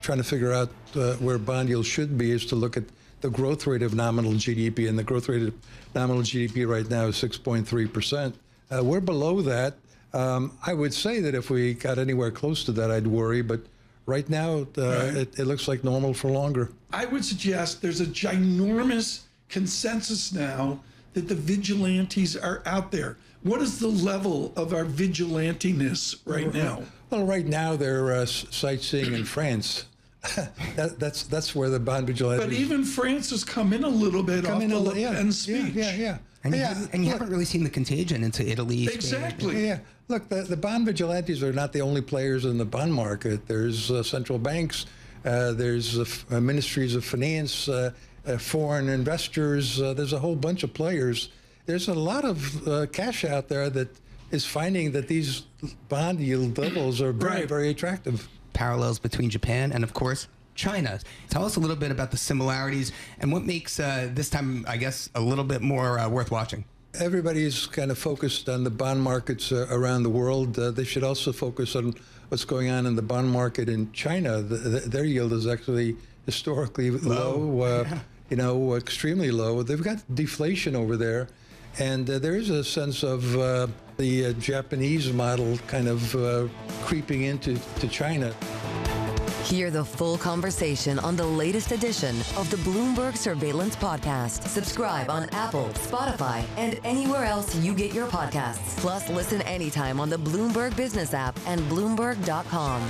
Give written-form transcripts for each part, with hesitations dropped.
trying to figure out where bond yield should be is to look at the growth rate of nominal GDP, and the growth rate of nominal GDP right now is 6.3%. We're below that. I would say that if we got anywhere close to that, I'd worry, but right now it looks like normal for longer. I would suggest there's a ginormous consensus now that the vigilantes are out there. What is the level of our vigilantiness right now? Well, right now they're sightseeing in France. That's where the bond vigilantes. But even France has come in a little bit off the Le Pen speech. Yeah. And you haven't really seen the contagion into Italy. Exactly. Spain. Yeah. Look, the bond vigilantes are not the only players in the bond market. There's central banks, there's ministries of finance, foreign investors. There's a whole bunch of players. There's a lot of cash out there that is finding that these bond yield levels are very, very attractive. Parallels between Japan and, of course, China. Tell us a little bit about the similarities and what makes this time, I guess, a little bit more worth watching. Everybody's kind of focused on the bond markets around the world. They should also focus on what's going on in the bond market in China. Their yield is actually historically low, extremely low. They've got deflation over there. And there is a sense of the Japanese model kind of creeping into China. Hear the full conversation on the latest edition of the Bloomberg Surveillance Podcast. Subscribe on Apple, Spotify, and anywhere else you get your podcasts. Plus, listen anytime on the Bloomberg Business app and Bloomberg.com.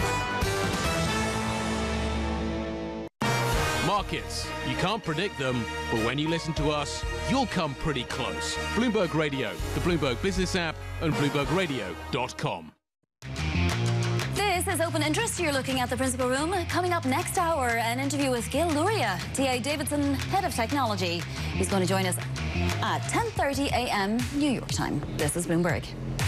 Markets. You can't predict them, but when you listen to us, you'll come pretty close. Bloomberg Radio, the Bloomberg Business app, and BloombergRadio.com. This is Open Interest. You're looking at the Principal Room. Coming up next hour, an interview with Gil Luria, D.A. Davidson, Head of Technology. He's going to join us at 10:30 a.m. New York time. This is Bloomberg.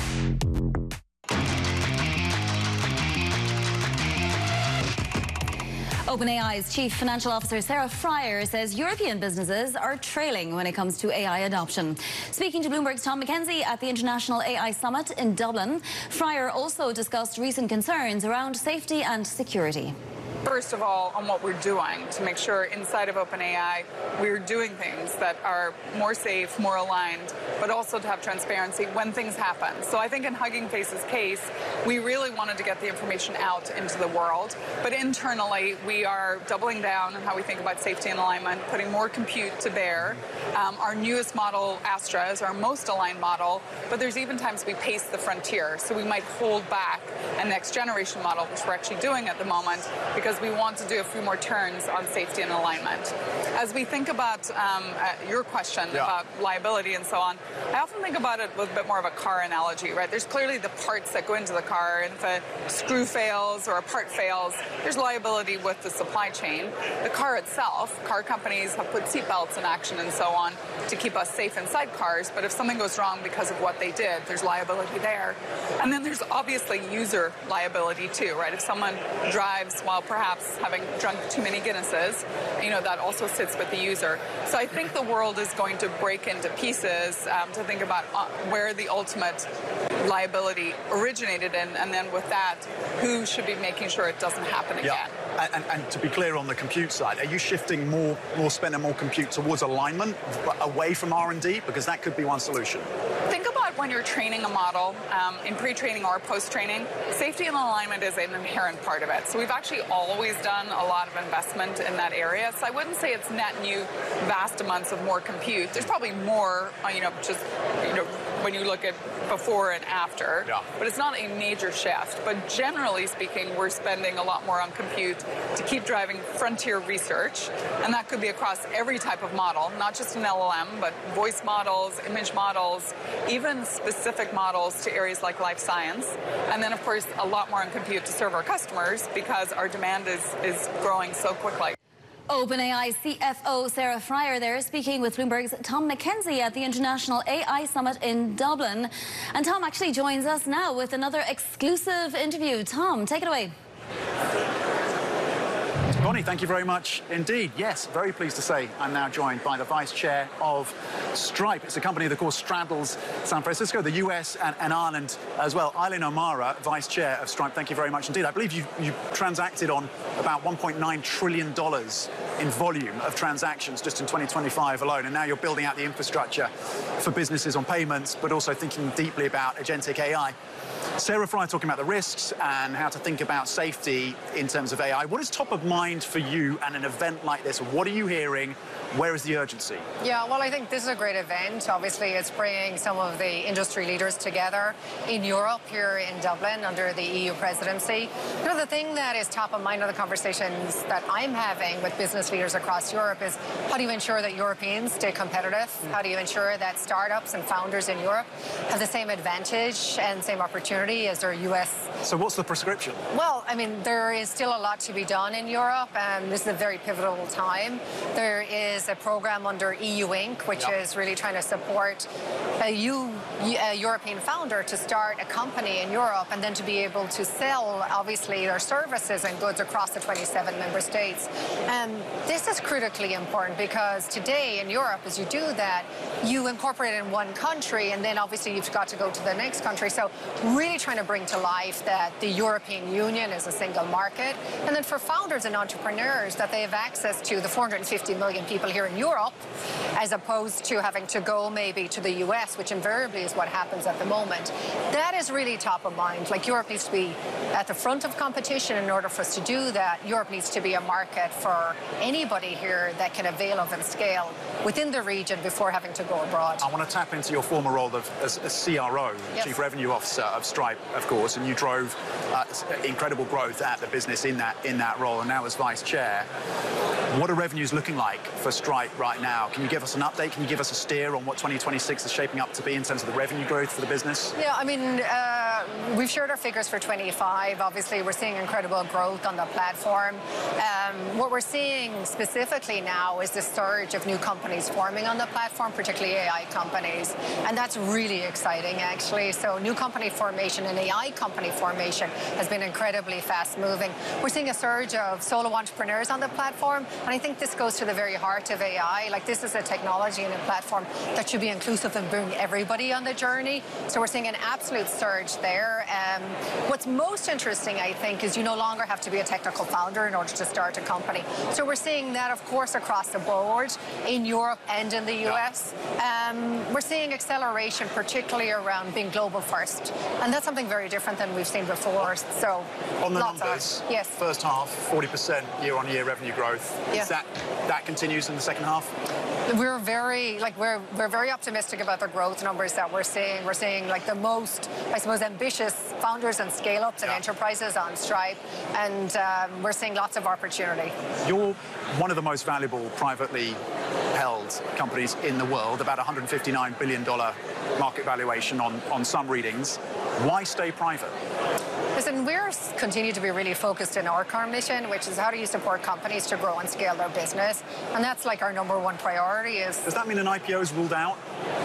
OpenAI's Chief Financial Officer Sarah Friar says European businesses are trailing when it comes to AI adoption. Speaking to Bloomberg's Tom McKenzie at the International AI Summit in Dublin, Friar also discussed recent concerns around safety and security. First of all, on what we're doing to make sure inside of OpenAI we're doing things that are more safe, more aligned, but also to have transparency when things happen. So I think in Hugging Face's case, we really wanted to get the information out into the world, but internally we are doubling down on how we think about safety and alignment, putting more compute to bear. Our newest model, Astra, is our most aligned model, but there's even times we pace the frontier, so we might hold back a next generation model, which we're actually doing at the moment, because we want to do a few more turns on safety and alignment. As we think about your question about liability and so on, I often think about it with a bit more of a car analogy, right? There's clearly the parts that go into the car, and if a screw fails or a part fails, there's liability with the supply chain. The car itself, car companies have put seatbelts in action and so on to keep us safe inside cars, but if something goes wrong because of what they did, there's liability there. And then there's obviously user liability too, right? If someone drives while perhaps having drunk too many Guinnesses, that also sits with the user. So I think the world is going to break into pieces to think about where the ultimate liability originated in, and then with that, who should be making sure it doesn't happen again. And to be clear on the compute side, are you shifting more spend and more compute towards alignment, away from R&D? Because that could be one solution. Think about when you're training a model, in pre-training or post-training, safety and alignment is an inherent part of it. So we've actually always done a lot of investment in that area. So I wouldn't say it's net new, vast amounts of more compute. There's probably more, when you look at before and after, but it's not a major shift. But generally speaking, we're spending a lot more on compute to keep driving frontier research, and that could be across every type of model, not just an LLM, but voice models, image models, even specific models to areas like life science, and then of course a lot more on compute to serve our customers because our demand is growing so quickly. OpenAI CFO Sarah Friar there speaking with Bloomberg's Tom McKenzie at the International AI Summit in Dublin. And Tom actually joins us now with another exclusive interview. Tom, take it away. Connie, thank you very much indeed. Yes, very pleased to say I'm now joined by the Vice Chair of Stripe. It's a company that, of course, straddles San Francisco, the US, and Ireland as well. Eileen O'Mara, Vice Chair of Stripe, thank you very much indeed. I believe you transacted on about $1.9 trillion in volume of transactions just in 2025 alone, and now you're building out the infrastructure for businesses on payments, but also thinking deeply about agentic AI. Sarah Friar talking about the risks and how to think about safety in terms of AI. What is top of mind for you at an event like this? What are you hearing? Where is the urgency? Yeah, well, I think this is a great event. Obviously, it's bringing some of the industry leaders together in Europe, here in Dublin, under the EU presidency. You know, the thing that is top of mind of the conversations that I'm having with business leaders across Europe is how do you ensure that Europeans stay competitive? How do you ensure that startups and founders in Europe have the same advantage and same opportunity as their US? So what's the prescription? Well, I mean, there is still a lot to be done in Europe, and this is a very pivotal time. There is a program under EU Inc., which is really trying to support a European founder to start a company in Europe and then to be able to sell, obviously, their services and goods across the 27 member states. And this is critically important because today in Europe, as you do that, you incorporate in one country, and then obviously you've got to go to the next country. So really trying to bring to life that the European Union is a single market, and then for founders and entrepreneurs that they have access to the 450 million people here in Europe, as opposed to having to go maybe to the US, which invariably is what happens at the moment. That is really top of mind. Like, Europe needs to be at the front of competition. In order for us to do that, Europe needs to be a market for anybody here that can avail of and scale within the region before having to go abroad. I want to tap into your former role as CRO, Yes. Chief Revenue Officer of Stripe, of course, and you drove incredible growth at the business in that role, and now as Vice Chair. What are revenues looking like for Stripe right now? Can you give us an update? Can you give us a steer on what 2026 is shaping up to be in terms of the revenue growth for the business? Yeah, I mean, we've shared our figures for 25. Obviously, we're seeing incredible growth on the platform. What we're seeing specifically now is the surge of new companies forming on the platform, particularly AI companies. And that's really exciting, actually. So new company formation and AI company formation has been incredibly fast moving. We're seeing a surge of solo entrepreneurs on the platform. And I think this goes to the very heart of AI. Like, this is a technology and a platform that should be inclusive and bring everybody on the journey. So we're seeing an absolute surge there. What's most interesting, I think, is you no longer have to be a technical founder in order to start a company. So we're seeing that, of course, across the board in Europe and in the US. We're seeing acceleration, particularly around being global first. And that's something very different than we've seen before. So on the numbers, yes. First half, 40% year-on-year revenue growth. Yeah. Is that continues in the second half? We're very optimistic about the growth numbers that we're seeing. We're seeing like the most, I suppose, ambitious founders and scale-ups and enterprises on Stripe, and we're seeing lots of opportunity. You're one of the most valuable privately held companies in the world, about $159 billion market valuation on some readings. Why stay private? Listen, we're continue to be really focused in our core mission, which is how do you support companies to grow and scale their business, and that's like our number one priority. Does that mean an IPO is ruled out?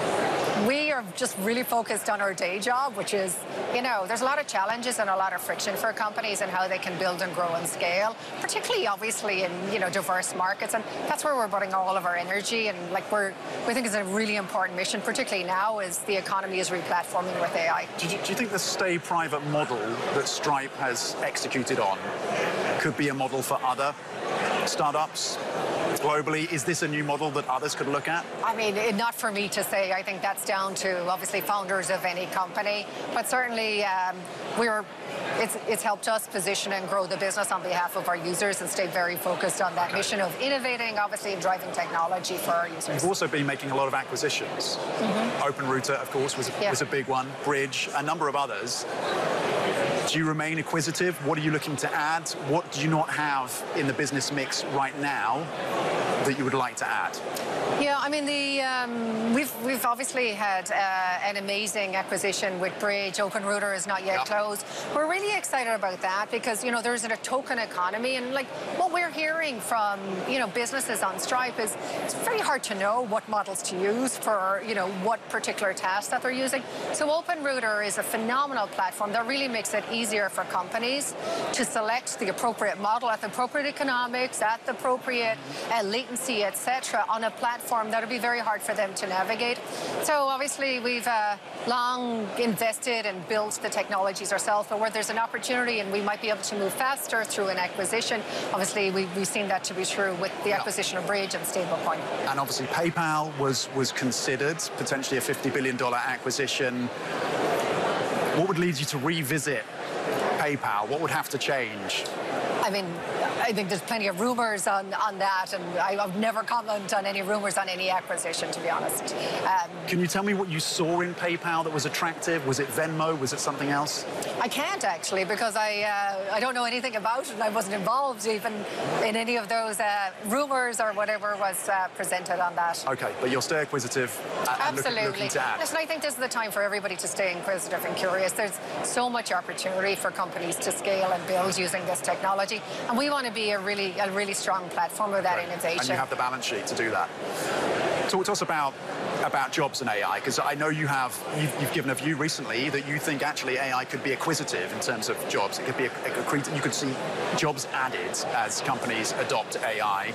We are just really focused on our day job, which is, you know, there's a lot of challenges and a lot of friction for companies and how they can build and grow and scale, particularly obviously in, you know, diverse markets. And that's where we're putting all of our energy. And like we think it's a really important mission, particularly now as the economy is replatforming with AI. Do you think the stay private model that Stripe has executed on could be a model for other startups globally? Is this a new model that others could look at? I mean, not for me to say. I think that's down to obviously founders of any company, but certainly it's helped us position and grow the business on behalf of our users and stay very focused on that mission of innovating, obviously, and driving technology for our users. You've also been making a lot of acquisitions. OpenRouter, of course, was a big one. Bridge, a number of others. Do you remain acquisitive? What are you looking to add? What do you not have in the business mix right now that you would like to add? Yeah, I mean, we've obviously had an amazing acquisition with Bridge. OpenRouter is not yet closed. We're really excited about that because, you know, there's a token economy, and like what we're hearing from, you know, businesses on Stripe is it's very hard to know what models to use for, you know, what particular task that they're using. So OpenRouter is a phenomenal platform that really makes it easier for companies to select the appropriate model at the appropriate economics, at the appropriate latency, etc., on a platform that would be very hard for them to navigate. So obviously we've long invested and built the technologies ourselves, but where there's an opportunity and we might be able to move faster through an acquisition, obviously we've seen that to be true with the acquisition of Bridge and Stablecoin. And obviously PayPal was considered, potentially a $50 billion acquisition. What would lead you to revisit PayPal? What would have to change? I mean, I think there's plenty of rumors on that, and I've never commented on any rumors on any acquisition, to be honest. Can you tell me what you saw in PayPal that was attractive? Was it Venmo? Was it something else? I can't, actually, because I don't know anything about it, and I wasn't involved even in any of those rumors or whatever was presented on that. Okay, but you're still inquisitive and looking to add. Listen, I think this is the time for everybody to stay inquisitive and curious. There's so much opportunity for companies to scale and build using this technology, and we want to be a really strong platform of that innovation. And you have the balance sheet to do that. Talk to us about jobs and AI, because I know you've given a view recently that you think actually AI could be acquisitive in terms of jobs. It could be you could see jobs added as companies adopt AI.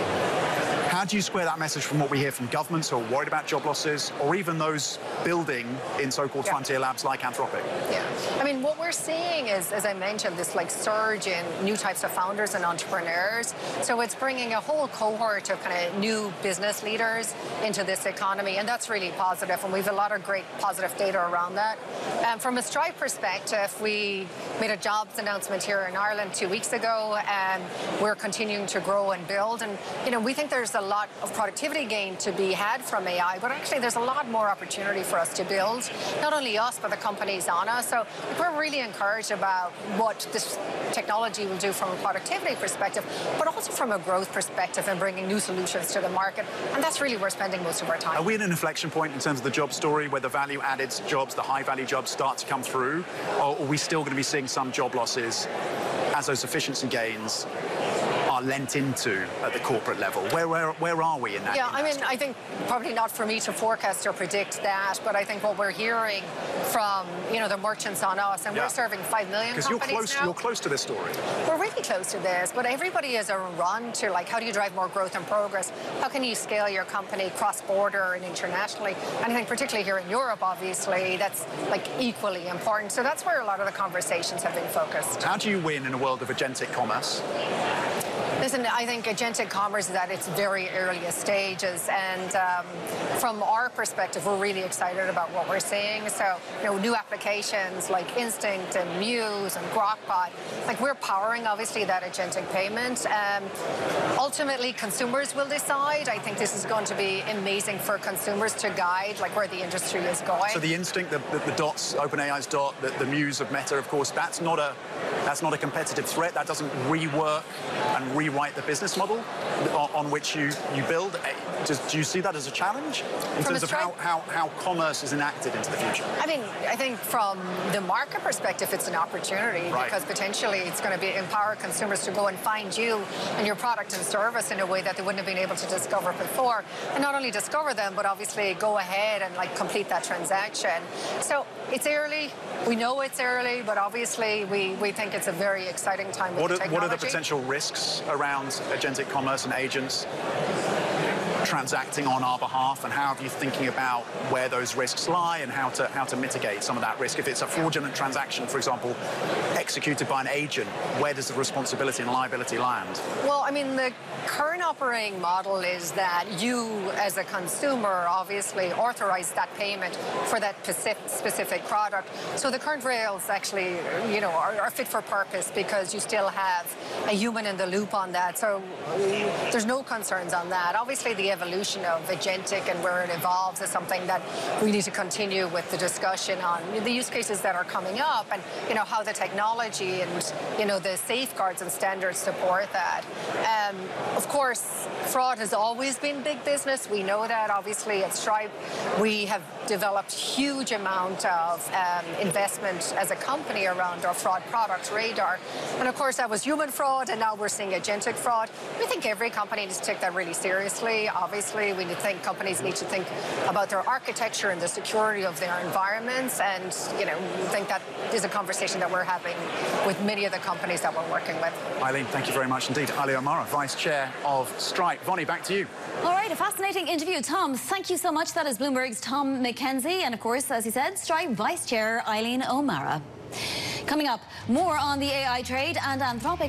How do you square that message from what we hear from governments who are worried about job losses, or even those building in so-called frontier labs like Anthropic? Yeah, I mean, what we're seeing is, as I mentioned, this surge in new types of founders and entrepreneurs. So it's bringing a whole cohort of kind of new business leaders into this economy, and that's really positive. And we have a lot of great positive data around that. From a Stripe perspective, we made a jobs announcement here in Ireland 2 weeks ago, and we're continuing to grow and build. And we think there's a lot of productivity gain to be had from AI, but actually there's a lot more opportunity for us to build, not only us, but the companies on us. So we're really encouraged about what this technology will do from a productivity perspective, but also from a growth perspective and bringing new solutions to the market. And that's really where we're spending most of our time. Are we at an inflection point in terms of the job story where the value-added jobs, the high-value jobs start to come through, or are we still going to be seeing some job losses as those efficiency gains are lent into at the corporate level? Where are we in that? Yeah, I mean, I think probably not for me to forecast or predict that, but I think what we're hearing from the merchants on us, and we're serving 5 million companies now. You're close to this story. We're really close to this, but everybody is a run to how do you drive more growth and progress? How can you scale your company cross-border and internationally? And I think particularly here in Europe, obviously, that's equally important. So that's where a lot of the conversations have been focused. How do you win in a world of agentic commerce? Listen, I think agentic commerce is at its very earliest stages, and from our perspective, we're really excited about what we're seeing. So, new applications like Instinct and Muse and Grokbot, we're powering, obviously, that agentic payment. Ultimately, consumers will decide. I think this is going to be amazing for consumers to guide, where the industry is going. So the Instinct, the Dots, OpenAI's Dot, the Muse of Meta, of course, that's not a competitive threat. That doesn't rework and rewrite the business model on which you build. Do you see that as a challenge in terms of how commerce is enacted into the future? I mean, I think from the market perspective, it's an opportunity because potentially it's going to empower consumers to go and find you and your product and service in a way that they wouldn't have been able to discover before. And not only discover them, but obviously go ahead and complete that transaction. So it's early. We know it's early, but obviously we think it's a very exciting time with the technology. What are the potential risks around agentic commerce and agents transacting on our behalf, and how are you thinking about where those risks lie and how to mitigate some of that risk? If it's a fraudulent transaction, for example, executed by an agent, where does the responsibility and liability land? Well, I mean, the current operating model is that you, as a consumer, obviously authorize that payment for that specific product. So the current rails actually, are fit for purpose because you still have a human in the loop on that. So there's no concerns on that. Obviously, the evolution of agentic and where it evolves is something that we need to continue with the discussion on the use cases that are coming up and, how the technology and, the safeguards and standards support that. Of course, fraud has always been big business. We know that. Obviously, at Stripe, we have developed huge amount of investment as a company around our fraud products, Radar. And of course, that was human fraud, and now we're seeing agentic fraud. We think every company needs to take that really seriously. obviously. Companies need to think about their architecture and the security of their environments. And, we think that is a conversation that we're having with many of the companies that we're working with. Eileen, thank you very much indeed. Ali O'Mara, Vice Chair of Stripe. Vonnie, back to you. All right, a fascinating interview. Tom, thank you so much. That is Bloomberg's Tom McKenzie. And of course, as he said, Stripe Vice Chair Eileen O'Mara. Coming up, more on the AI trade and Anthropic